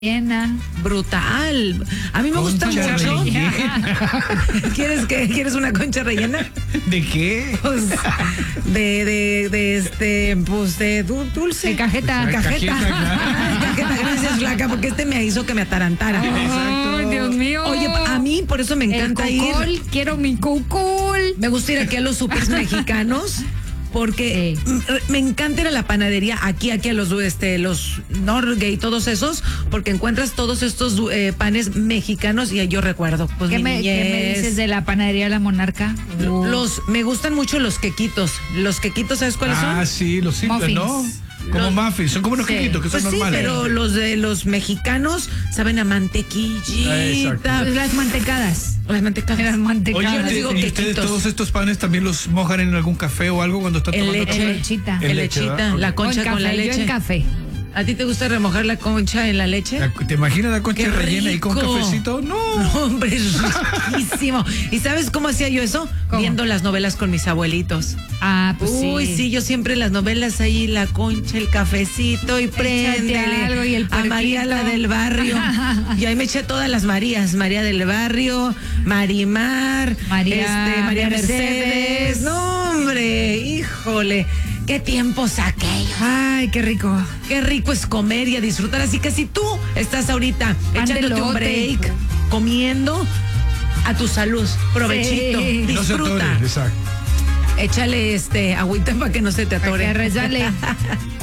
Rellena. Brutal. A mí me gusta Concha mucho. rellena. ¿Quieres una concha rellena? ¿De qué? Pues, de dulce. De cajeta. Pues, Cajeta. cajeta, claro. Cajeta, gracias, flaca, porque me hizo que me atarantara. Ay, Dios mío. Oye, a mí por eso me encanta ir. Quiero mi cocol. Me gusta ir aquí a los supers mexicanos. Porque me encanta ir a la panadería, aquí a los Norgate y todos esos, porque encuentras todos estos panes mexicanos y yo recuerdo, pues ¿Qué mi me niñez. dices de la panadería La Monarca? Me gustan mucho los quequitos. Los quequitos, ¿sabes cuáles son? Ah, sí, los simples, Muffins. ¿no? Como muffins, son como unos Sí. quequitos que son Pues sí, normales. pero los de los mexicanos saben a mantequillita. Exacto. Pues las mantecadas. Las mantecadas. Las mantecadas. Oye, yo les digo ¿y ustedes quequitos. todos estos panes también los mojan en algún café o algo cuando están En tomando leche. café? En lechita. En En leche, lechita, ¿verdad? la Ok. concha O en con la café, leche. yo en café. ¿A ti te gusta remojar la concha en la leche? ¿Te imaginas la concha ¡Qué rellena y con rico! cafecito? No. No, hombre, es riquísimo. ¿Y sabes cómo hacía yo eso? ¿Cómo? Viendo las novelas con mis abuelitos. Ah, pues Uy, sí, yo siempre en las novelas ahí la concha, el cafecito y préndele algo y el a María la puerquito. del barrio. Y ahí me eché todas las Marías, María del barrio, Marimar, María Mercedes. No, hombre, híjole, qué tiempos aquellos. Ay, qué rico. Qué rico es comer y a disfrutar. Así que si tú estás ahorita Pan de echándote un elote. break, comiendo, a tu salud, provechito, Sí. No se disfruta. atoren, exacto. Échale agüita para que no se te Para que atore. resbale.